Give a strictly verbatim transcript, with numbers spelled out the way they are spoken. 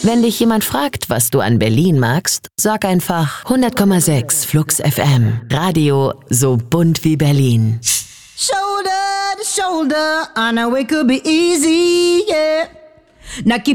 Wenn dich jemand fragt, was du an Berlin magst, sag einfach hundert Komma sechs Flux F M. Radio so bunt wie Berlin. Shoulder to shoulder, on our way could be easy, yeah. Now keep